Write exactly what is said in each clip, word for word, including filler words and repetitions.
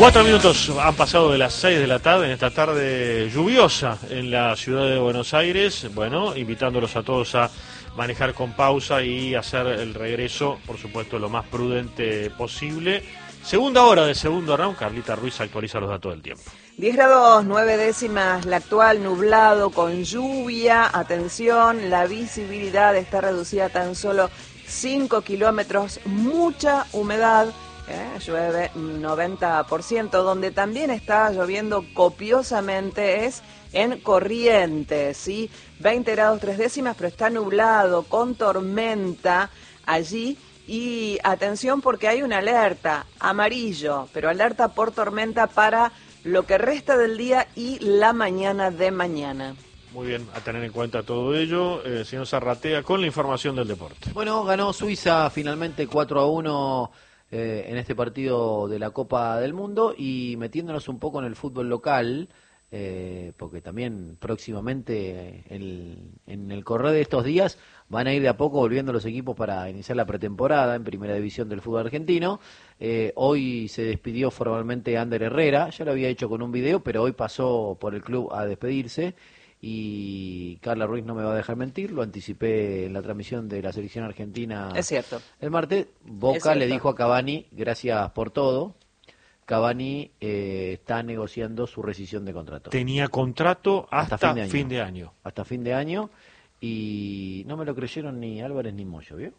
Cuatro minutos han pasado de las seis de la tarde en esta tarde lluviosa en la ciudad de Buenos Aires. Bueno, invitándolos a todos a manejar con pausa y hacer el regreso, por supuesto, lo más prudente posible. Segunda hora de segundo round, Carlita Ruiz actualiza los datos del tiempo. diez grados nueve décimas la actual, nublado con lluvia. Atención, la visibilidad está reducida a tan solo cinco kilómetros, mucha humedad. Eh, llueve noventa por ciento, donde también está lloviendo copiosamente es en Corrientes, ¿sí? veinte grados tres décimas, pero está nublado, con tormenta allí. Y atención porque hay una alerta amarillo, pero alerta por tormenta para lo que resta del día y la mañana de mañana. Muy bien, a tener en cuenta todo ello. Eh, señor Zarratea, con la información del deporte. Bueno, ganó Suiza finalmente cuatro a uno eh, en este partido de la Copa del Mundo, y metiéndonos un poco en el fútbol local, eh, porque también próximamente el, en el correr de estos días van a ir de a poco volviendo los equipos para iniciar la pretemporada en Primera División del fútbol argentino. Eh, hoy se despidió formalmente Ander Herrera, ya lo había hecho con un video, pero hoy pasó por el club a despedirse. Y Carla Ruiz no me va a dejar mentir, lo anticipé en la transmisión de la selección argentina. Es cierto. El martes, Boca le dijo a Cavani, gracias por todo. Cavani eh, está negociando su rescisión de contrato. Tenía contrato hasta, hasta fin, de año, fin de año. Hasta fin de año, y no me lo creyeron ni Álvarez ni Moyo, ¿vio?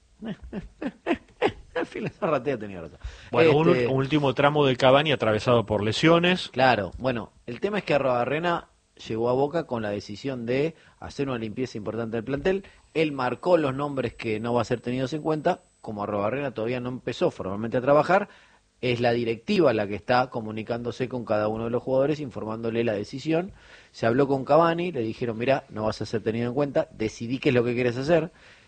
Al fin la Zarratea tenía razón. Bueno, este, un, un último tramo de Cavani atravesado por lesiones. Claro, bueno, el tema es que Arrobarrena llegó a Boca con la decisión de hacer una limpieza importante del plantel. Él marcó los nombres que no va a ser tenidos en cuenta. Como Arrobarrena todavía no empezó formalmente a trabajar, es la directiva la que está comunicándose con cada uno de los jugadores, informándole la decisión. Se habló con Cavani, le dijeron, mirá, no vas a ser tenido en cuenta, decidí qué es lo que quieres hacer,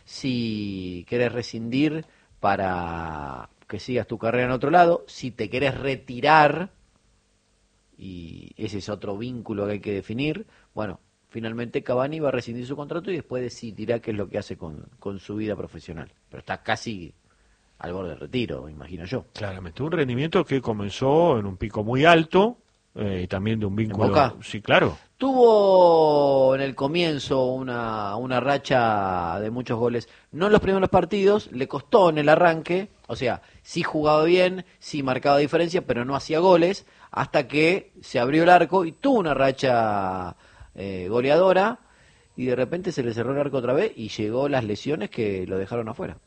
si querés rescindir para que sigas tu carrera en otro lado, si te querés retirar, y ese es otro vínculo que hay que definir. Bueno, finalmente Cavani va a rescindir su contrato y después decidirá qué es lo que hace con, con su vida profesional. Pero está casi al borde del retiro, imagino yo. Claramente, un rendimiento que comenzó en un pico muy alto, eh, y también de un vínculo. ¿En Boca? Sí, claro. Tuvo en el comienzo una, una racha de muchos goles, no en los primeros partidos, le costó en el arranque, o sea, sí jugaba bien, sí marcaba diferencia, pero no hacía goles, hasta que se abrió el arco y tuvo una racha eh, goleadora, y de repente se le cerró el arco otra vez y llegó las lesiones que lo dejaron afuera.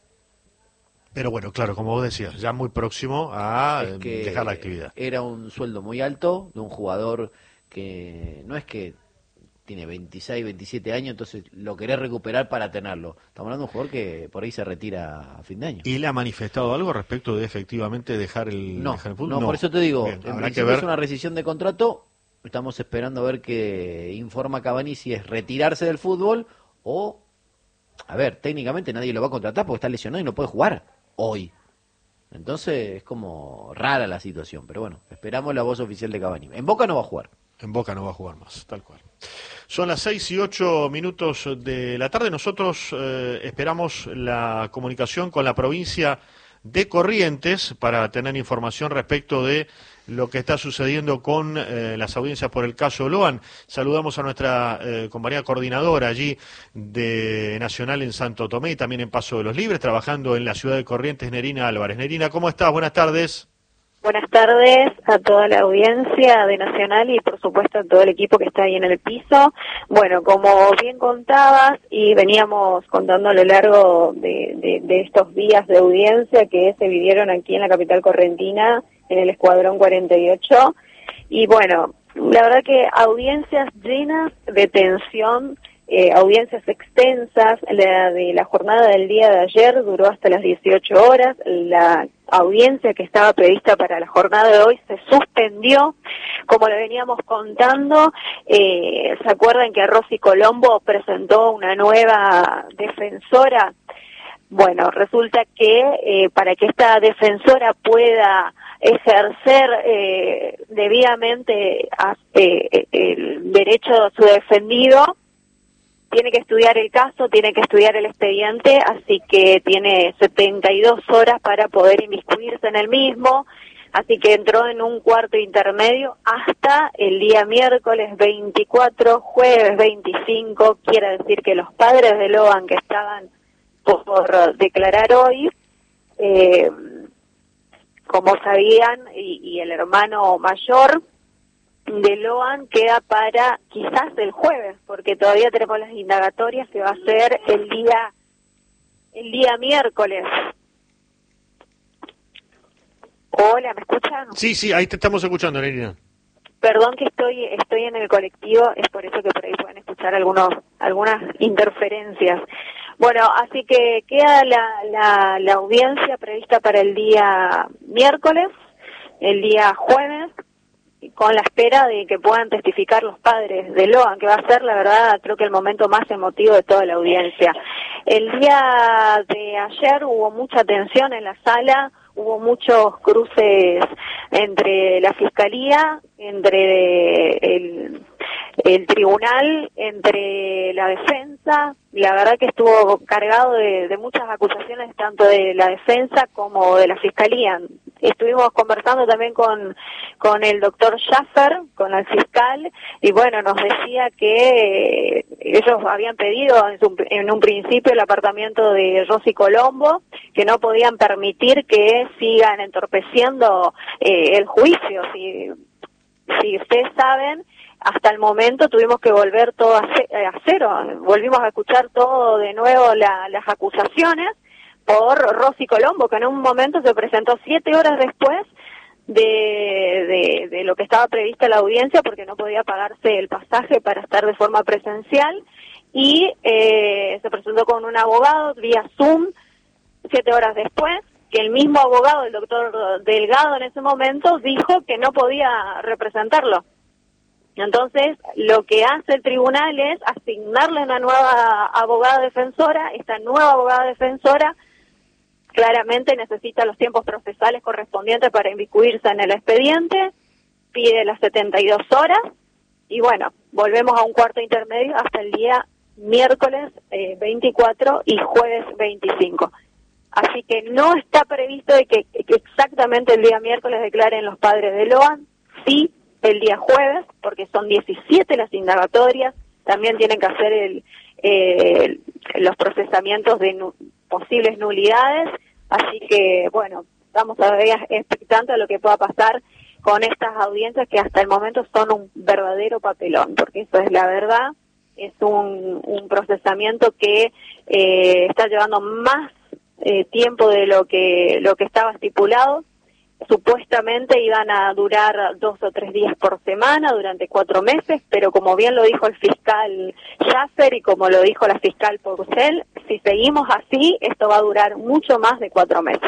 Pero bueno, claro, como vos decías, ya muy próximo a Es que dejar la actividad. Era un sueldo muy alto de un jugador que no es que tiene veintiséis, veintisiete años, entonces lo querés recuperar para tenerlo. Estamos hablando de un jugador que por ahí se retira a fin de año. ¿Y le ha manifestado algo respecto de efectivamente dejar el, no, dejar el fútbol? No, no, por eso te digo, Bien, en habrá principio que ver. Es una rescisión de contrato, estamos esperando a ver qué informa Cavani, si es retirarse del fútbol o, a ver, técnicamente nadie lo va a contratar porque está lesionado y no puede jugar hoy. Entonces es como rara la situación, pero bueno, esperamos la voz oficial de Cavani. En Boca no va a jugar. En Boca no va a jugar más, tal cual. Son las seis y ocho minutos de la tarde. Nosotros eh, esperamos la comunicación con la provincia de Corrientes para tener información respecto de lo que está sucediendo con eh, las audiencias por el caso Loan. Saludamos a nuestra eh, compañera coordinadora allí de Nacional en Santo Tomé y también en Paso de los Libres, trabajando en la ciudad de Corrientes, Nerina Álvarez. Nerina, ¿cómo estás? Buenas tardes. Buenas tardes a toda la audiencia de Nacional y por supuesto a todo el equipo que está ahí en el piso. Bueno, como bien contabas y veníamos contando a lo largo de, de, de estos días de audiencia que se vivieron aquí en la capital correntina, en el Escuadrón cuarenta y ocho, y bueno, la verdad que audiencias llenas de tensión, eh, audiencias extensas. La de la jornada del día de ayer duró hasta las dieciocho horas, la audiencia que estaba prevista para la jornada de hoy se suspendió, como lo veníamos contando. Eh, ¿se acuerdan que Rosy Colombo presentó una nueva defensora? Bueno, resulta que eh, para que esta defensora pueda ejercer eh, debidamente a, eh, el derecho a su defendido, tiene que estudiar el caso, tiene que estudiar el expediente, así que tiene setenta y dos horas para poder inmiscuirse en el mismo. así que entró en un cuarto intermedio hasta el día miércoles veinticuatro, jueves veinticinco, quiere decir que los padres de Loan que estaban por declarar hoy, eh, como sabían, y, y el hermano mayor de Loan queda para quizás el jueves, porque todavía tenemos las indagatorias que va a ser el día el día miércoles. Hola, ¿me escuchan? Sí, sí, ahí te estamos escuchando, Nerina. Perdón que estoy estoy en el colectivo, es por eso que por ahí pueden escuchar algunos algunas interferencias. Bueno, así que queda la, la, la audiencia prevista para el día miércoles, el día jueves, con la espera de que puedan testificar los padres de Loan, que va a ser, la verdad, creo que el momento más emotivo de toda la audiencia. El día de ayer hubo mucha tensión en la sala, hubo muchos cruces entre la fiscalía, entre el, el tribunal, entre la defensa. La verdad que estuvo cargado de, de muchas acusaciones, tanto de la defensa como de la fiscalía. Estuvimos conversando también con, con el doctor Schaffer, con el fiscal, y bueno, nos decía que ellos habían pedido en, su, en un principio el apartamiento de Rosy Colombo, que no podían permitir que sigan entorpeciendo eh, el juicio. Si, si ustedes saben, hasta el momento tuvimos que volver todo a, a cero, volvimos a escuchar todo de nuevo la, las acusaciones por Rosy Colombo, que en un momento se presentó siete horas después de, de, de lo que estaba prevista la audiencia, porque no podía pagarse el pasaje para estar de forma presencial, y eh, se presentó con un abogado vía Zoom siete horas después, que el mismo abogado, el doctor Delgado, en ese momento dijo que no podía representarlo. Entonces, lo que hace el tribunal es asignarle una nueva abogada defensora. Esta nueva abogada defensora claramente necesita los tiempos procesales correspondientes para inmiscuirse en el expediente, pide las setenta y dos horas, y bueno, volvemos a un cuarto intermedio hasta el día miércoles eh, veinticuatro y jueves veinticinco. Así que no está previsto de que, que exactamente el día miércoles declaren los padres de Loan, sí el día jueves, porque son diecisiete las indagatorias, también tienen que hacer el, eh, los procesamientos de nu posibles nulidades, así que bueno, estamos todavía expectantes a lo que pueda pasar con estas audiencias que hasta el momento son un verdadero papelón, porque eso es la verdad, es un, un procesamiento que eh, está llevando más eh, tiempo de lo que lo que estaba estipulado. Supuestamente iban a durar dos o tres días por semana durante cuatro meses, pero como bien lo dijo el fiscal Schaffer y como lo dijo la fiscal Porcel, si seguimos así, esto va a durar mucho más de cuatro meses.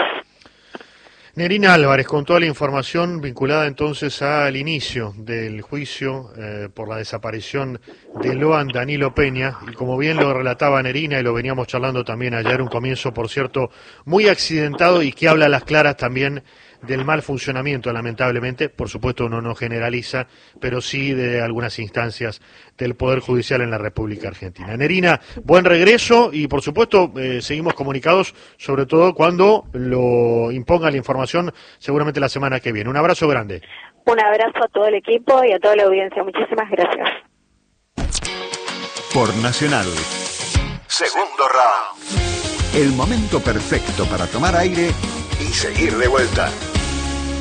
Nerina Álvarez, con toda la información vinculada entonces al inicio del juicio eh, por la desaparición de Loan Danilo Peña, y como bien lo relataba Nerina y lo veníamos charlando también ayer, un comienzo, por cierto, muy accidentado y que habla a las claras también del mal funcionamiento, lamentablemente, por supuesto uno no generaliza, pero sí de algunas instancias del Poder Judicial en la República Argentina. Nerina, buen regreso y por supuesto eh, seguimos comunicados, sobre todo cuando lo imponga la información, seguramente la semana que viene. Un abrazo grande. Un abrazo a todo el equipo y a toda la audiencia. Muchísimas gracias. Por Nacional. Segundo round. El momento perfecto para tomar aire y seguir de vuelta.